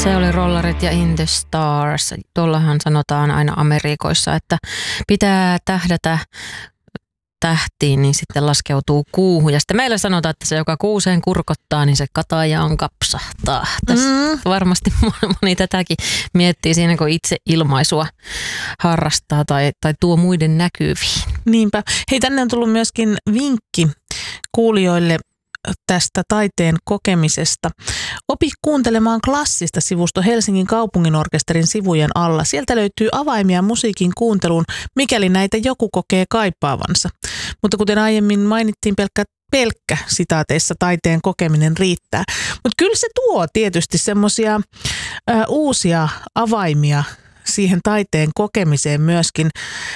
Se oli Rollarit ja In the Stars. Tuollahan sanotaan aina Amerikoissa, että pitää tähdätä tähtiin, niin sitten laskeutuu kuuhun. Ja sitten meillä sanotaan, että se joka kuuseen kurkottaa, niin se katajaan kapsahtaa. Tässä varmasti moni tätäkin miettii siinä, kun itse ilmaisua harrastaa tai tuo muiden näkyviin. Niinpä. Hei, tänne on tullut myöskin vinkki kuulijoille tästä taiteen kokemisesta. Opi kuuntelemaan klassista -sivusto Helsingin kaupunginorkesterin sivujen alla. Sieltä löytyy avaimia musiikin kuunteluun, mikäli näitä joku kokee kaipaavansa. Mutta kuten aiemmin mainittiin, pelkkä sitaateissa taiteen kokeminen riittää. Mutta kyllä se tuo tietysti semmoisia uusia avaimia siihen taiteen kokemiseen myöskin.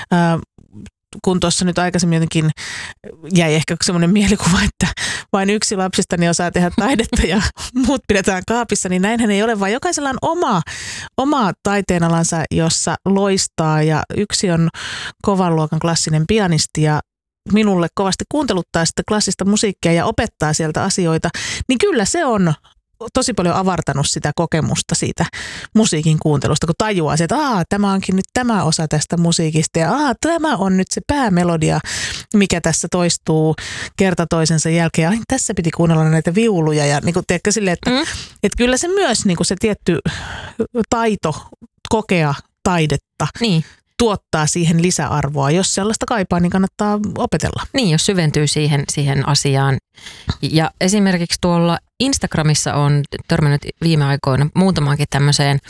Kun tuossa nyt aikaisemmin jotenkin jäi ehkä semmoinen mielikuva, että vain yksi lapsistani osaa tehdä taidetta ja muut pidetään kaapissa, niin näinhän ei ole, vaan jokaisella on oma taiteenalansa, jossa loistaa, ja yksi on kovan luokan klassinen pianisti ja minulle kovasti kuunteluttaa sitä klassista musiikkia ja opettaa sieltä asioita, niin kyllä se on tosi paljon avartanut sitä kokemusta siitä musiikin kuuntelusta, kun tajuaa se, että tämä onkin nyt tämä osa tästä musiikista ja tämä on nyt se päämelodia, mikä tässä toistuu kerta toisensa jälkeen. Tässä piti kuunnella näitä viuluja ja niin kuin, tiedätkö, silleen, että kyllä se myös niin kuin se tietty taito kokea taidetta tuottaa siihen lisäarvoa. Jos sellaista kaipaa, niin kannattaa opetella. Niin, jos syventyy siihen asiaan. Ja esimerkiksi tuolla Instagramissa on törmännyt viime aikoina muutamaankin tämmöiseen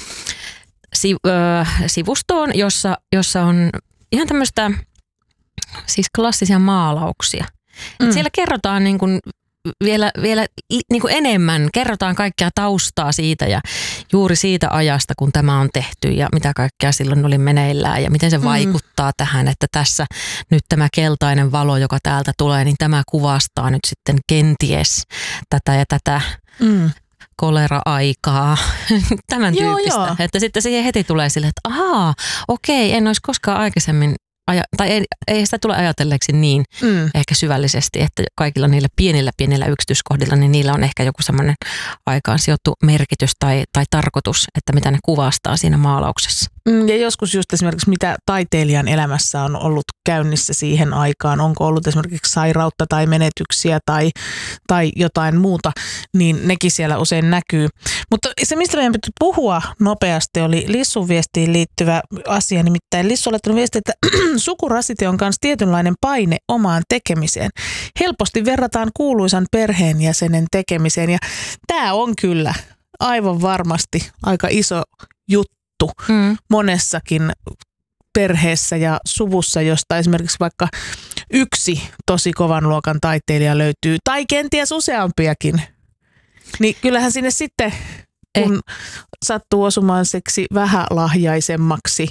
sivustoon, jossa on ihan tämmöistä siis klassisia maalauksia. Siellä kerrotaan niin kuin vielä niin kuin enemmän, kerrotaan kaikkea taustaa siitä ja juuri siitä ajasta, kun tämä on tehty ja mitä kaikkea silloin oli meneillään ja miten se vaikuttaa tähän, että tässä nyt tämä keltainen valo, joka täältä tulee, niin tämä kuvastaa nyt sitten kenties tätä ja tätä kolera-aikaa, tämän tyyppistä. Että sitten siihen heti tulee silleen, että okei, en olisi koskaan aikaisemmin tai ei sitä tule ajatelleeksi niin ehkä syvällisesti, että kaikilla niillä pienillä yksityiskohdilla, niin niillä on ehkä joku semmoinen aikaan sijoittu merkitys tai tarkoitus, että mitä ne kuvastaa siinä maalauksessa. Ja joskus just esimerkiksi mitä taiteilijan elämässä on ollut käynnissä siihen aikaan, onko ollut esimerkiksi sairautta tai menetyksiä tai jotain muuta, niin nekin siellä usein näkyy. Mutta se, mistä meidän pitää puhua nopeasti, oli Lissun viestiin liittyvä asia, nimittäin Lissu on laittanut viesti, että sukurasite on myös tietynlainen paine omaan tekemiseen. Helposti verrataan kuuluisan perheenjäsenen tekemiseen ja tämä on kyllä aivan varmasti aika iso juttu monessakin perheessä ja suvussa, josta esimerkiksi vaikka yksi tosi kovan luokan taiteilija löytyy, tai kenties useampiakin. Niin kyllähän sinne sitten, kun sattuu osumaan seksi vähälahjaisemmaksi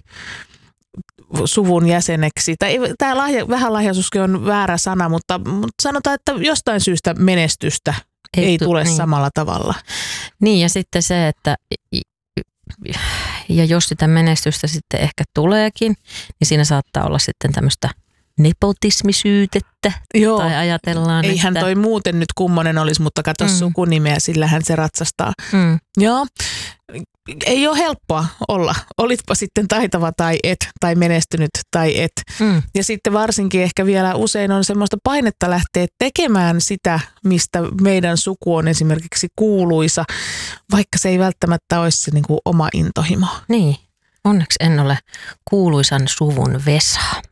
suvun jäseneksi, tai tämä vähälahjaisuuskin on väärä sana, mutta sanotaan, että jostain syystä menestystä ei tule samalla tavalla. Niin, ja sitten se, että ja jos sitä menestystä sitten ehkä tuleekin, niin siinä saattaa olla sitten tämmöistä nepotismisyytettä. Joo. Tai ajatellaan, eihän toi muuten nyt kummonen olisi, mutta katso sukunimeä, sillähän se ratsastaa. Joo. Ei ole helppoa olla. Olitpa sitten taitava tai et, tai menestynyt tai et. Ja sitten varsinkin ehkä vielä usein on semmoista painetta lähteä tekemään sitä, mistä meidän suku on esimerkiksi kuuluisa, vaikka se ei välttämättä olisi se niin kuin oma intohimo. Niin, onneksi en ole kuuluisan suvun Vesa.